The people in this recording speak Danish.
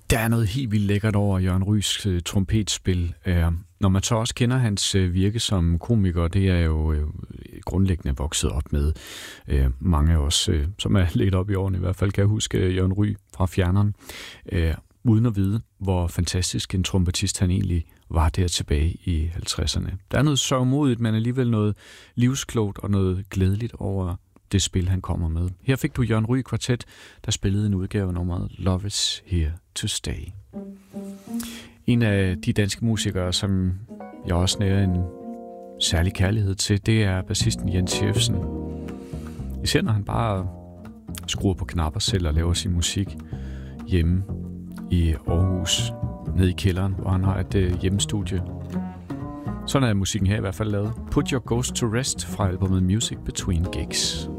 Der er noget helt vildt lækkert over Jørgen Rygs trompetspil. Når man så også kender hans virke som komiker, det er jo grundlæggende vokset op med. Mange af os, som er lidt op i årene i hvert fald, kan huske Jørgen Ryg fra Fjerneren, uden at vide, hvor fantastisk en trompetist han egentlig var der tilbage i 50'erne. Der er noget sørgmodigt, men alligevel noget livsklogt og noget glædeligt over det spil, han kommer med. Her fik du Jørgen Ryg Kvartet, der spillede en udgave af nummeret Love is Here to Stay. En af de danske musikere, som jeg også nærer en særlig kærlighed til, det er bassisten Jens Jeffersen. Især når han bare skruer på knapper selv og laver sin musik hjemme i Aarhus, ned i kælderen, hvor han har et hjemmestudie. Sådan er musikken her i hvert fald lavet. Put Your Ghost to Rest fra albumet Music Between Gigs.